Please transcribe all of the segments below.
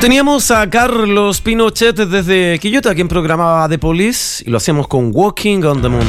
Teníamos a Carlos Pinochet desde Quillota, quien programaba The Police, y lo hacemos con Walking on the Moon.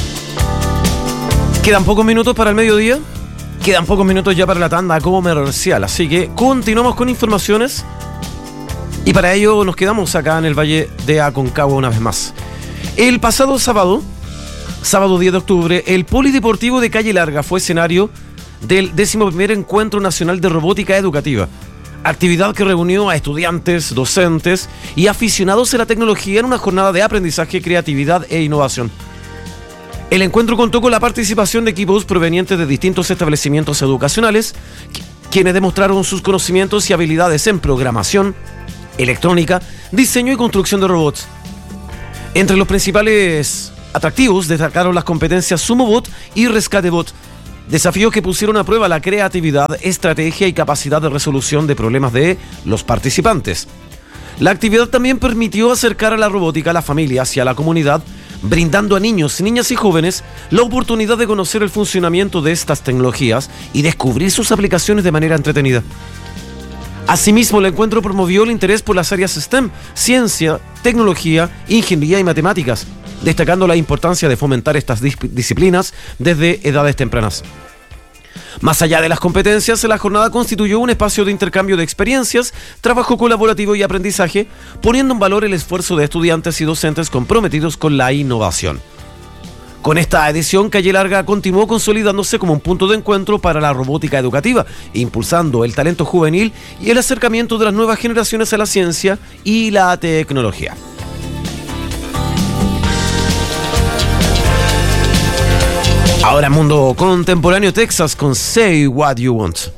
Quedan pocos minutos para el mediodía, quedan pocos minutos ya para la tanda comercial, así que continuamos con informaciones y para ello nos quedamos acá en el Valle de Aconcagua una vez más. El pasado sábado 10 de octubre, el Polideportivo de Calle Larga fue escenario del 11º Encuentro Nacional de Robótica Educativa, actividad que reunió a estudiantes, docentes y aficionados a la tecnología en una jornada de aprendizaje, creatividad e innovación. El encuentro contó con la participación de equipos provenientes de distintos establecimientos educacionales, quienes demostraron sus conocimientos y habilidades en programación, electrónica, diseño y construcción de robots. Entre los principales atractivos destacaron las competencias SumoBot y RescateBot, desafíos que pusieron a prueba la creatividad, estrategia y capacidad de resolución de problemas de los participantes. La actividad también permitió acercar a la robótica a las familias y a la comunidad, brindando a niños, niñas y jóvenes la oportunidad de conocer el funcionamiento de estas tecnologías y descubrir sus aplicaciones de manera entretenida. Asimismo, el encuentro promovió el interés por las áreas STEM, ciencia, tecnología, ingeniería y matemáticas, destacando la importancia de fomentar estas disciplinas desde edades tempranas. Más allá de las competencias, la jornada constituyó un espacio de intercambio de experiencias, trabajo colaborativo y aprendizaje, poniendo en valor el esfuerzo de estudiantes y docentes comprometidos con la innovación. Con esta edición, Calle Larga continuó consolidándose como un punto de encuentro para la robótica educativa, impulsando el talento juvenil y el acercamiento de las nuevas generaciones a la ciencia y la tecnología. Ahora Mundo Contemporáneo, Texas con Say What You Want.